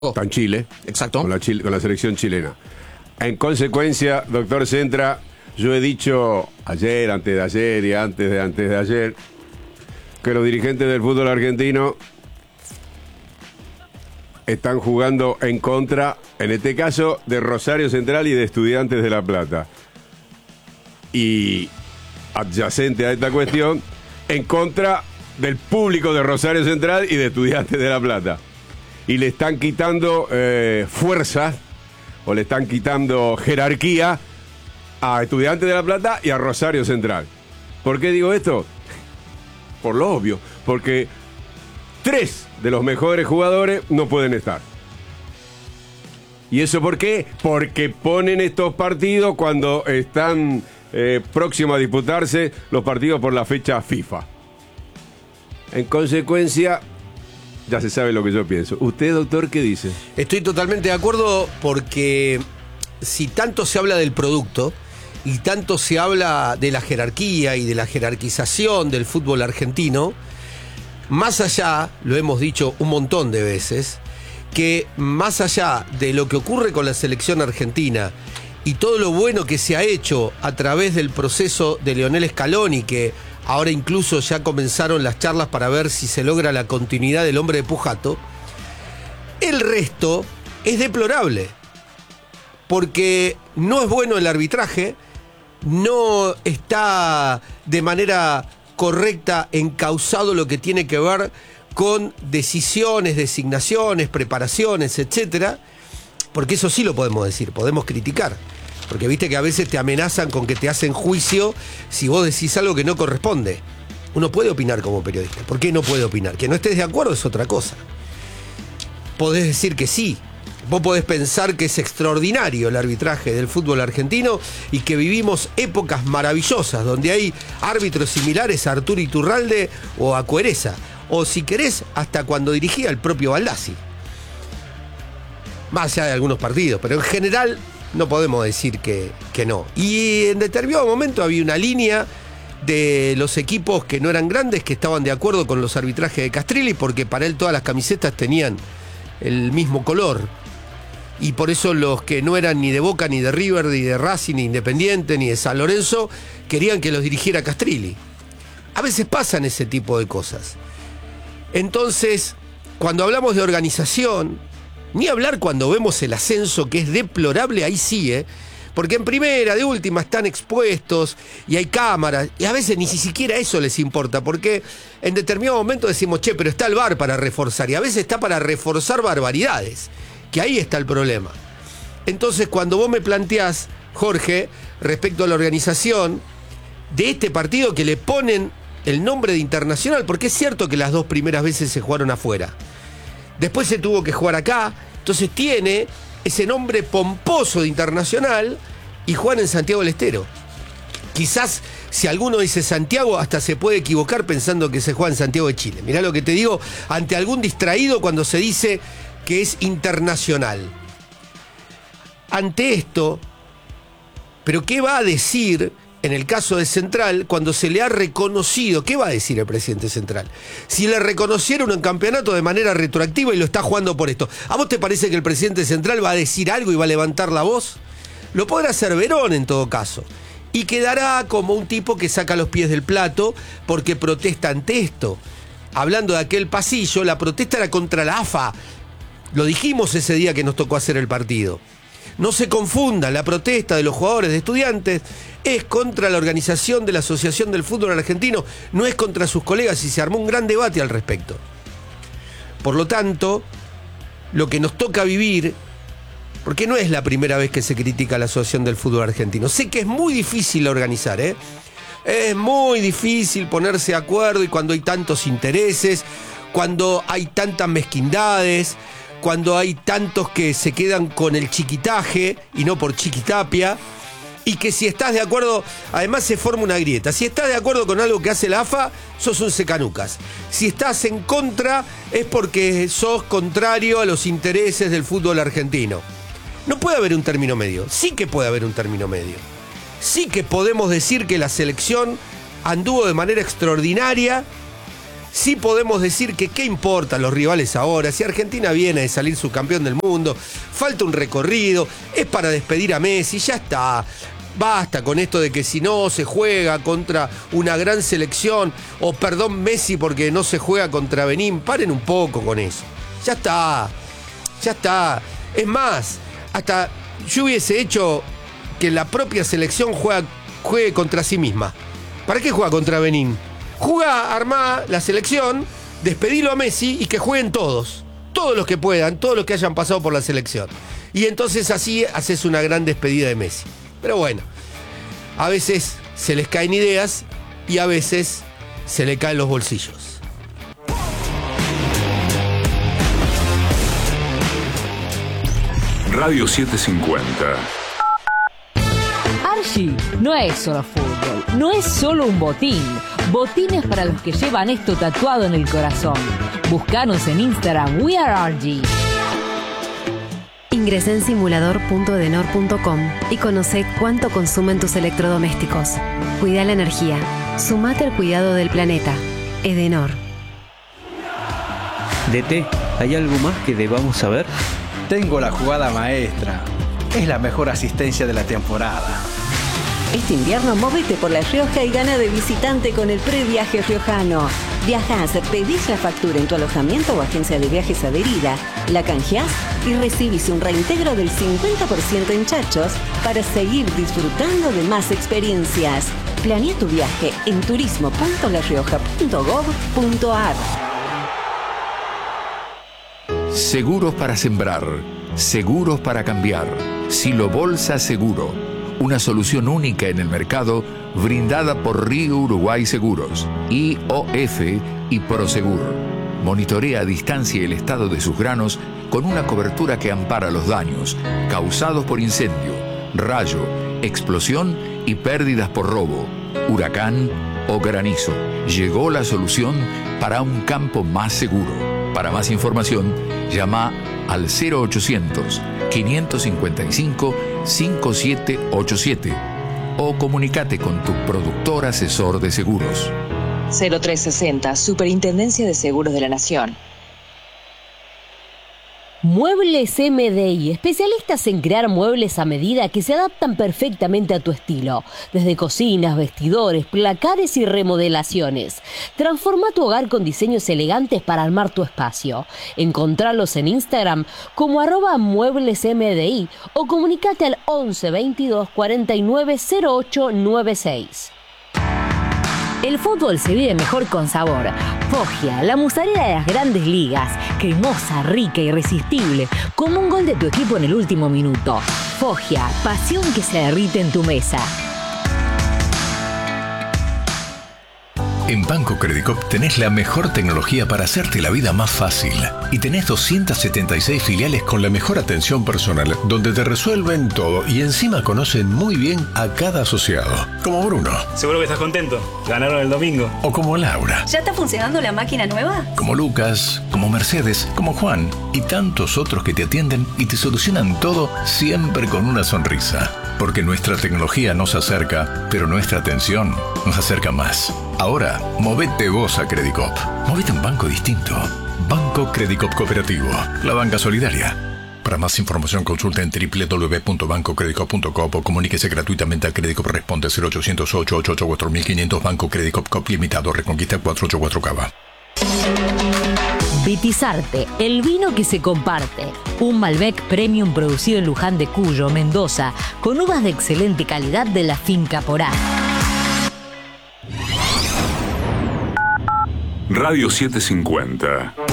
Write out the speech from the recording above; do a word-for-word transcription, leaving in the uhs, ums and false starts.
Está en Chile. Exacto. Con la, Chile, con la selección chilena. En consecuencia, doctor Centra, yo he dicho ayer, antes de ayer y antes de antes de ayer, que los dirigentes del fútbol argentino están jugando en contra, en este caso, de Rosario Central y de Estudiantes de La Plata. Y adyacente a esta cuestión, en contra del público de Rosario Central y de Estudiantes de La Plata. Y le están quitando eh, fuerzas o le están quitando jerarquía a Estudiantes de La Plata y a Rosario Central. ¿Por qué digo esto? Por lo obvio, porque tres de los mejores jugadores no pueden estar. ¿Y eso por qué? Porque ponen estos partidos cuando están eh, próximos a disputarse los partidos por la fecha FIFA. En consecuencia, ya se sabe lo que yo pienso. ¿Usted, doctor, qué dice? Estoy totalmente de acuerdo porque si tanto se habla del producto y tanto se habla de la jerarquía y de la jerarquización del fútbol argentino, más allá, lo hemos dicho un montón de veces, que más allá de lo que ocurre con la selección argentina y todo lo bueno que se ha hecho a través del proceso de Lionel Scaloni, que ahora incluso ya comenzaron las charlas para ver si se logra la continuidad del hombre de Pujato, el resto es deplorable, porque no es bueno el arbitraje, no está de manera correcta encauzado lo que tiene que ver con decisiones, designaciones, preparaciones, etcétera, porque eso sí lo podemos decir, podemos criticar. Porque viste que a veces te amenazan con que te hacen juicio si vos decís algo que no corresponde. Uno puede opinar como periodista. ¿Por qué no puede opinar? Que no estés de acuerdo es otra cosa. Podés decir que sí. Vos podés pensar que es extraordinario el arbitraje del fútbol argentino y que vivimos épocas maravillosas donde hay árbitros similares a Arturo Iturralde o a Cuereza. O si querés, hasta cuando dirigía el propio Baldassi. Más allá de algunos partidos, pero en general no podemos decir que, que no. Y en determinado momento había una línea de los equipos que no eran grandes que estaban de acuerdo con los arbitrajes de Castrilli porque para él todas las camisetas tenían el mismo color. Y por eso los que no eran ni de Boca, ni de River, ni de Racing, ni Independiente, ni de San Lorenzo, querían que los dirigiera Castrilli. A veces pasan ese tipo de cosas. Entonces, cuando hablamos de organización, ni hablar cuando vemos el ascenso, que es deplorable, ahí sí, ¿eh? Porque en primera, de última, están expuestos y hay cámaras, y a veces ni siquiera eso les importa, porque en determinado momento decimos, che, pero está el V A R para reforzar, y a veces está para reforzar barbaridades, que ahí está el problema. Entonces, cuando vos me planteás, Jorge, respecto a la organización de este partido que le ponen el nombre de internacional, porque es cierto que las dos primeras veces se jugaron afuera. Después se tuvo que jugar acá, entonces tiene ese nombre pomposo de internacional y juegan en Santiago del Estero. Quizás si alguno dice Santiago hasta se puede equivocar pensando que se juega en Santiago de Chile. Mirá lo que te digo ante algún distraído cuando se dice que es internacional. Ante esto, ¿pero qué va a decir en el caso de Central cuando se le ha reconocido? ¿Qué va a decir el presidente Central? Si le reconocieron un campeonato de manera retroactiva y lo está jugando por esto, ¿a vos te parece que el presidente Central va a decir algo y va a levantar la voz? Lo podrá hacer Verón en todo caso. Y quedará como un tipo que saca los pies del plato porque protesta ante esto. Hablando de aquel pasillo, la protesta era contra la A F A. Lo dijimos ese día que nos tocó hacer el partido. No se confunda, la protesta de los jugadores de Estudiantes es contra la organización de la Asociación del Fútbol Argentino, no es contra sus colegas, y se armó un gran debate al respecto. Por lo tanto, lo que nos toca vivir, porque no es la primera vez que se critica a la Asociación del Fútbol Argentino, sé que es muy difícil organizar, ¿eh? Es muy difícil ponerse de acuerdo y cuando hay tantos intereses, cuando hay tantas mezquindades, cuando hay tantos que se quedan con el chiquitaje y no por chiquitapia, y que si estás de acuerdo, además se forma una grieta. Si estás de acuerdo con algo que hace la A F A, sos un secanucas. Si estás en contra, es porque sos contrario a los intereses del fútbol argentino. No puede haber un término medio. Sí que puede haber un término medio. Sí que podemos decir que la selección anduvo de manera extraordinaria Sí podemos decir que qué importan los rivales ahora, si Argentina viene de salir subcampeón del mundo, falta un recorrido, es para despedir a Messi, ya está. Basta con esto de que si no se juega contra una gran selección, o perdón Messi porque no se juega contra Benín, paren un poco con eso. Ya está, ya está. Es más, hasta yo hubiese hecho que la propia selección juega, juegue contra sí misma. ¿Para qué juega contra Benín? Juega, armá la selección, despedilo a Messi y que jueguen todos. Todos los que puedan, todos los que hayan pasado por la selección. Y entonces así haces una gran despedida de Messi. Pero bueno, a veces se les caen ideas y a veces se le caen los bolsillos. Radio setecientos cincuenta. Archie no es solo fútbol, no es solo un botín. Botines para los que llevan esto tatuado en el corazón. Búscanos en Instagram, We Are Archie. Ingresa en simulador punto edenor punto com y conoce cuánto consumen tus electrodomésticos. Cuida la energía. Sumate al cuidado del planeta. Edenor. D T, ¿hay algo más que debamos saber? Tengo la jugada maestra. Es la mejor asistencia de la temporada. Este invierno móvete por La Rioja y gana de visitante con el previaje riojano. Viajás, pedís la factura en tu alojamiento o agencia de viajes adherida, la canjeás y recibís un reintegro del cincuenta por ciento en chachos para seguir disfrutando de más experiencias. Planea tu viaje en turismo punto la rioja punto gob punto ar. Seguros para sembrar, seguros para cambiar. Silo Bolsa Seguro, una solución única en el mercado brindada por Río Uruguay Seguros, I O F y Prosegur. Monitorea a distancia el estado de sus granos con una cobertura que ampara los daños causados por incendio, rayo, explosión y pérdidas por robo, huracán o granizo. Llegó la solución para un campo más seguro. Para más información, llama al cero ochocientos, quinientos cincuenta y cinco, cincuenta y siete ochenta y siete o comunícate con tu productor asesor de seguros. cero tres sesenta, Superintendencia de Seguros de la Nación. Muebles M D I, especialistas en crear muebles a medida que se adaptan perfectamente a tu estilo. Desde cocinas, vestidores, placares y remodelaciones. Transforma tu hogar con diseños elegantes para armar tu espacio. Encontralos en Instagram como arroba muebles M D I o comunicate al once veintidós cuarenta y nueve cero ocho noventa y seis. El fútbol se vive mejor con sabor. Foggia, la mozzarella de las grandes ligas. Cremosa, rica, irresistible. Como un gol de tu equipo en el último minuto. Foggia, pasión que se derrite en tu mesa. En Banco Credicop tenés la mejor tecnología para hacerte la vida más fácil. Y tenés doscientas setenta y seis filiales con la mejor atención personal, donde te resuelven todo y encima conocen muy bien a cada asociado. Como Bruno. Seguro que estás contento. Ganaron el domingo. O como Laura. ¿Ya está funcionando la máquina nueva? Como Lucas, como Mercedes, como Juan y tantos otros que te atienden y te solucionan todo siempre con una sonrisa. Porque nuestra tecnología nos acerca, pero nuestra atención nos acerca más. Ahora, movete vos a Credicop. Movete a un banco distinto. Banco Credicop Cooperativo. La banca solidaria. Para más información consulta en doble u doble u doble u punto banco credicop punto com o comuníquese gratuitamente a Credicop. Responde cero ochocientos ocho ocho ocho cuatro mil quinientos. Banco Credicop Cop Limitado. Reconquista cuatrocientos ochenta y cuatro Cava. Vitizarte, el vino que se comparte. Un Malbec Premium producido en Luján de Cuyo, Mendoza, con uvas de excelente calidad de la finca Porá. Radio setecientos cincuenta.